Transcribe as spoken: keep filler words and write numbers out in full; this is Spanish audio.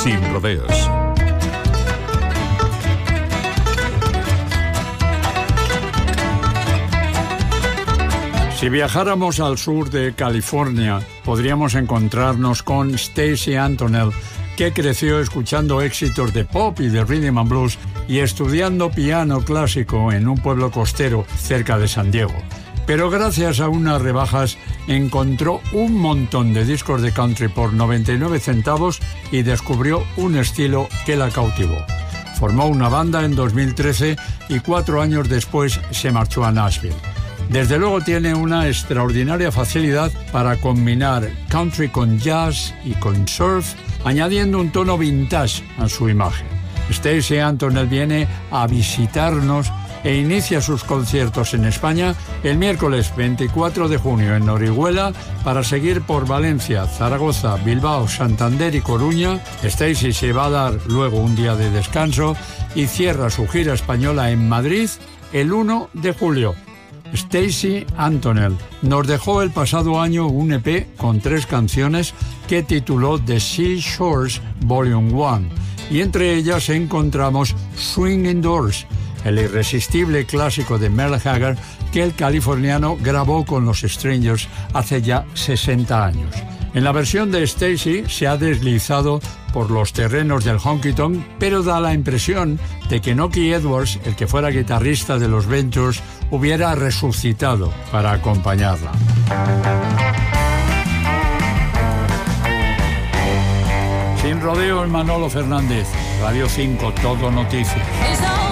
Sin rodeos. Si viajáramos al sur de California, podríamos encontrarnos con Stacy Antonell, que creció escuchando éxitos de pop y de rhythm and blues y estudiando piano clásico en un pueblo costero cerca de San Diego. Pero gracias a unas rebajas encontró un montón de discos de country por noventa y nueve centavos y descubrió un estilo que la cautivó. Formó una banda en dos mil trece y cuatro años después se marchó a Nashville. Desde luego tiene una extraordinaria facilidad para combinar country con jazz y con surf, añadiendo un tono vintage a su imagen. Stacy Antonell viene a visitarnos e inicia sus conciertos en España el miércoles veinticuatro de junio en Orihuela para seguir por Valencia, Zaragoza, Bilbao, Santander y Coruña. Stacy se va a dar luego un día de descanso y cierra su gira española en Madrid el uno de julio. Stacy Antonell nos dejó el pasado año un E P con tres canciones que tituló The Seashores Volume uno y entre ellas encontramos Swinging Doors, el irresistible clásico de Merle Haggard que el californiano grabó con los Strangers hace ya sesenta años. En la versión de Stacy se ha deslizado por los terrenos del honky-tonk, pero da la impresión de que Noki Edwards, el que fuera guitarrista de los Ventures, hubiera resucitado para acompañarla. Sin rodeos, Manolo Fernández, Radio cinco, Todo Noticias.